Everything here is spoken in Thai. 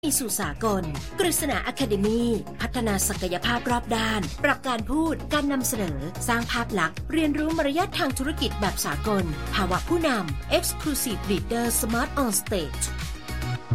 สู่สากลกฤษณาอะคาเดมีพัฒนาศักยภาพรอบด้านปรับการพูดการนำเสนอสร้างภาพลักษณ์เรียนรู้มารยาททางธุรกิจแบบสากลภาวะผู้นำ Exclusive Leader Smart on Stage